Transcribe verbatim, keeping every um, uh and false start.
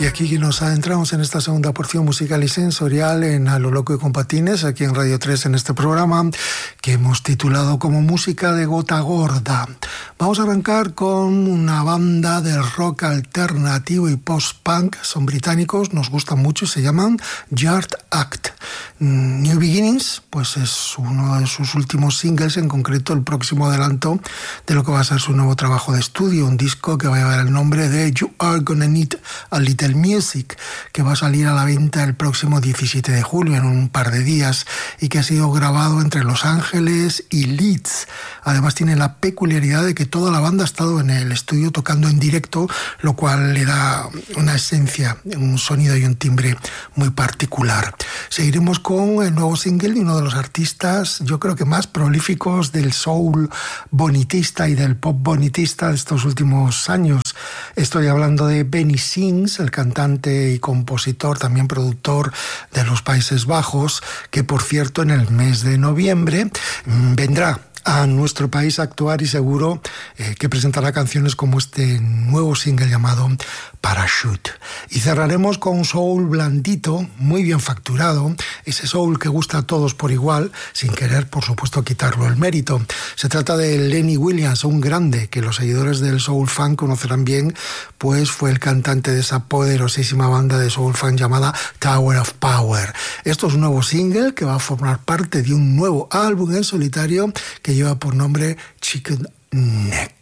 Y aquí nos adentramos en esta segunda porción musical y sensorial en A lo loco y con patines, aquí en Radio tres, en este programa que hemos titulado como Música de Gota Gorda. Vamos a arrancar con una banda de rock alternativo y post-punk. Son británicos, nos gustan mucho y se llaman Yard Act. New Beginnings, pues es uno de sus últimos singles, en concreto el próximo adelanto de lo que va a ser su nuevo trabajo de estudio, un disco que va a llevar el nombre de You Are Gonna Need a Little Music, que va a salir a la venta el próximo diecisiete de julio, en un par de días, y que ha sido grabado entre Los Ángeles y Leeds. Además tiene la peculiaridad de que toda la banda ha estado en el estudio tocando en directo, lo cual le da una esencia, un sonido y un timbre muy particular. Seguiremos con el nuevo single de uno de los artistas, yo creo que más prolíficos del soul bonitista y del pop bonitista de estos últimos años. Estoy hablando de Benny Sings, el cantante y compositor, también productor de los Países Bajos, que por cierto en el mes de noviembre vendrá a nuestro país a actuar y seguro eh, que presentará canciones como este nuevo single llamado Parachute. Y cerraremos con un soul blandito, muy bien facturado, ese soul que gusta a todos por igual, sin querer, por supuesto, quitarlo el mérito. Se trata de Lenny Williams, un grande que los seguidores del soul funk conocerán bien, pues fue el cantante de esa poderosísima banda de soul funk llamada Tower of Power. Esto es un nuevo single que va a formar parte de un nuevo álbum en solitario que lleva por nombre Chicken Neck.